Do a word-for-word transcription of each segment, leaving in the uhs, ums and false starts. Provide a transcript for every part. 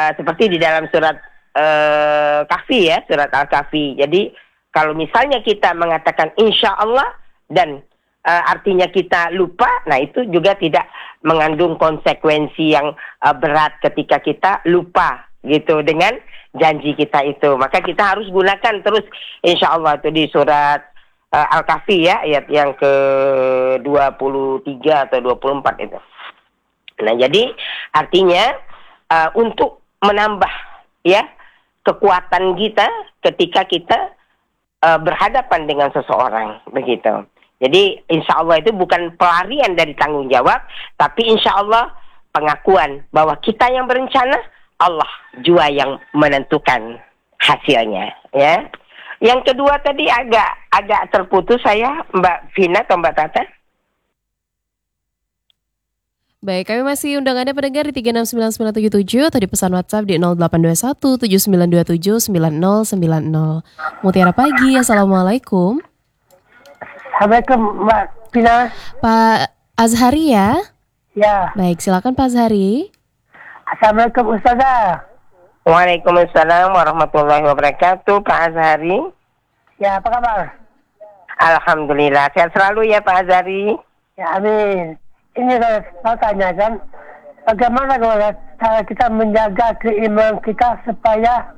uh, seperti di dalam surat uh, Kahfi ya, surat Al-Kahfi. Jadi kalau misalnya kita mengatakan insya Allah dan uh, artinya kita lupa, nah itu juga tidak mengandung konsekuensi yang uh, berat ketika kita lupa gitu dengan janji kita itu. Maka kita harus gunakan terus insya Allah itu di surat uh, Al-Kahfi ya, ayat yang ke dua puluh tiga atau dua puluh empat itu. Nah jadi artinya uh, untuk menambah ya kekuatan kita ketika kita uh, berhadapan dengan seseorang begitu. Jadi insya Allah itu bukan pelarian dari tanggung jawab, tapi insya Allah pengakuan bahwa kita yang berencana, Allah jua yang menentukan hasilnya. Ya. Yang kedua tadi agak agak terputus saya, Mbak Vina atau Mbak Tata. Baik, kami masih undang Anda pendengar di tiga enam sembilan sembilan tujuh tujuh atau di pesan WhatsApp di nol delapan dua satu tujuh sembilan dua tujuh sembilan nol sembilan nol. Mutiara Pagi, Assalamualaikum. Assalamualaikum Mbak Pina. Pak Azhari ya? Ya. Baik, silakan Pak Azhari. Assalamualaikum Ustazah. Waalaikumsalam warahmatullahi wabarakatuh, Pak Azhari. Ya, apa kabar? Alhamdulillah, sehat selalu ya Pak Azhari. Ya, amin. Ini saya mau tanyakan, bagaimana kalau cara kita menjaga keimanan kita supaya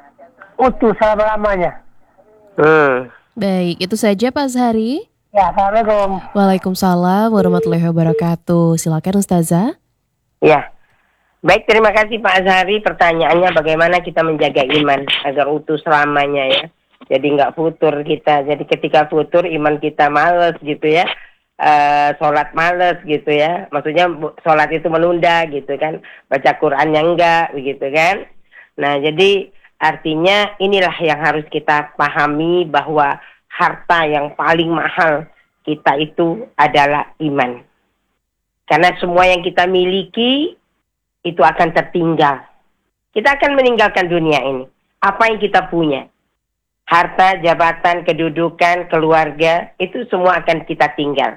utuh selama-lamanya? Hmm. Baik, itu saja Pak Azhari. Ya, Assalamualaikum. Waalaikumsalam warahmatullahi wabarakatuh. Silakan Ustazah. Ya. Baik, terima kasih Pak Azhari. Pertanyaannya bagaimana kita menjaga iman agar utuh selamanya ya. Jadi nggak futur kita. Jadi ketika futur iman kita males gitu ya. Uh, sholat males gitu ya. Maksudnya sholat itu menunda gitu kan. Baca Qurannya enggak begitu kan. Nah jadi artinya inilah yang harus kita pahami bahwa harta yang paling mahal kita itu adalah iman. Karena semua yang kita miliki itu akan tertinggal. Kita akan meninggalkan dunia ini. Apa yang kita punya? Harta, jabatan, kedudukan, keluarga, itu semua akan kita tinggal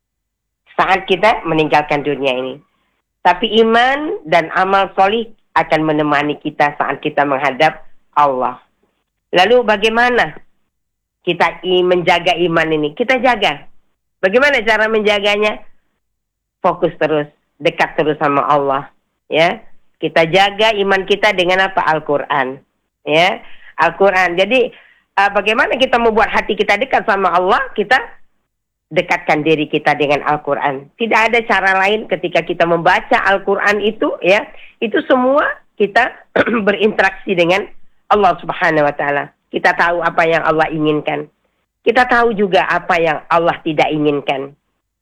saat kita meninggalkan dunia ini. Tapi iman dan amal solih akan menemani kita saat kita menghadap Allah. Lalu bagaimana kita menjaga iman ini? Kita jaga. Bagaimana cara menjaganya? Fokus terus, dekat terus sama Allah. Ya, kita jaga iman kita dengan apa? Al-Quran. Ya, Al-Quran. Jadi uh, bagaimana kita membuat hati kita dekat sama Allah? Kita dekatkan diri kita dengan Al-Quran. Tidak ada cara lain ketika kita membaca Al-Quran itu, ya, itu semua kita berinteraksi dengan Allah Subhanahu Wa Taala. Kita tahu apa yang Allah inginkan. Kita tahu juga apa yang Allah tidak inginkan.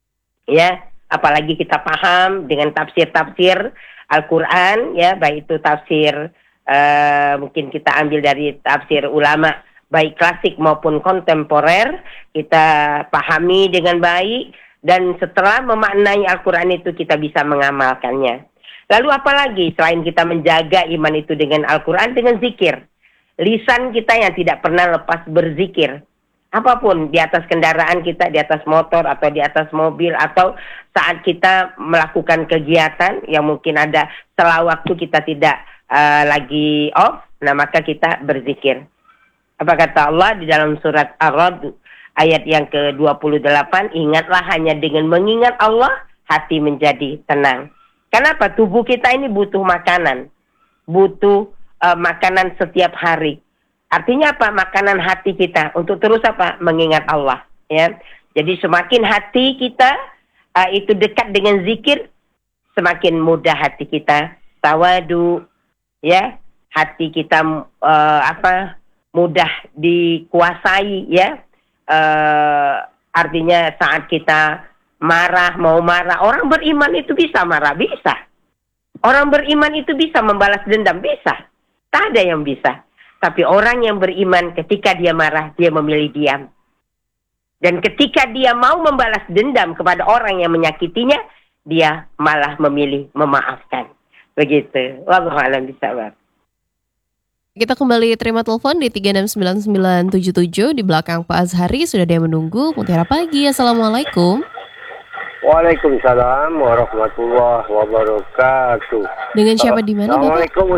Ya, apalagi kita paham dengan tafsir-tafsir Al-Quran, ya, baik itu tafsir uh, mungkin kita ambil dari tafsir ulama baik klasik maupun kontemporer, kita pahami dengan baik, dan setelah memaknai Al-Quran itu kita bisa mengamalkannya. Lalu apalagi selain kita menjaga iman itu dengan Al-Quran, dengan zikir. Lisan kita yang tidak pernah lepas berzikir. Apapun, di atas kendaraan kita, di atas motor, atau di atas mobil, atau saat kita melakukan kegiatan yang mungkin ada setelah waktu kita tidak uh, lagi off, nah maka kita berzikir. Apa kata Allah di dalam surat Ar-Ra'd ayat yang ke dua puluh delapan, ingatlah hanya dengan mengingat Allah, hati menjadi tenang. Kenapa? Tubuh kita ini butuh makanan. Butuh uh, makanan setiap hari. Artinya apa? Makanan hati kita untuk terus apa? Mengingat Allah. Ya. Jadi semakin hati kita uh, itu dekat dengan zikir, semakin mudah hati kita tawadu. Ya, hati kita uh, apa? mudah dikuasai, ya. Uh, artinya saat kita marah, mau marah, orang beriman itu bisa marah, bisa. Orang beriman itu bisa membalas dendam, bisa. Tak ada yang bisa. Tapi orang yang beriman ketika dia marah, dia memilih diam. Dan ketika dia mau membalas dendam kepada orang yang menyakitinya, dia malah memilih memaafkan. Begitu. Wallahu a'lam bishawab. Kita kembali terima telepon di tiga enam sembilan sembilan tujuh tujuh. Di belakang Pak Azhari sudah ada yang menunggu. Mutiara Pagi, Assalamualaikum. Waalaikumsalam warahmatullahi wabarakatuh. Dengan siapa di mana, Bapak? Assalamualaikum.